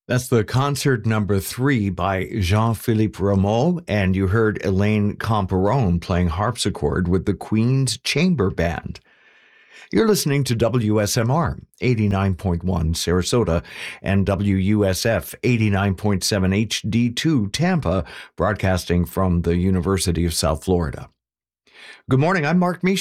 That's the concert number 3 by Jean-Philippe Rameau, and you heard Elaine Comperone playing harpsichord with the Queen's Chamber Band. You're listening to WSMR 89.1 Sarasota and WUSF 89.7 HD2 Tampa, broadcasting from the University of South Florida. Good morning, I'm Mark Misch.